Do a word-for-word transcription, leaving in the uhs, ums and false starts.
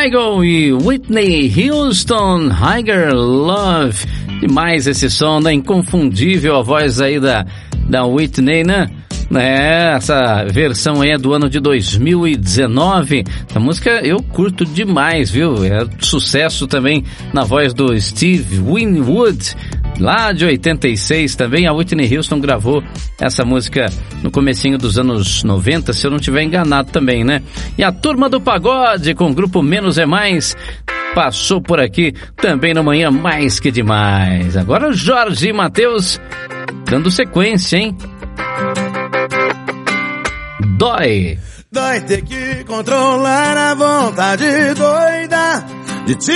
Kygo e Whitney Houston, Higher Love. Demais esse som, né? Inconfundível a voz aí da, da Whitney, né? É, essa versão aí é do ano de dois mil e dezenove. A música eu curto demais, viu? É sucesso também na voz do Steve Winwood, lá de oitenta e seis também. A Whitney Houston gravou essa música no comecinho dos anos noventa, se eu não estiver enganado também, né? E a Turma do Pagode, com o grupo Menos é Mais, passou por aqui também no Manhã Mais Que Demais. Agora Jorge e Mateus dando sequência, hein? Dói. Dói ter que controlar a vontade doida de te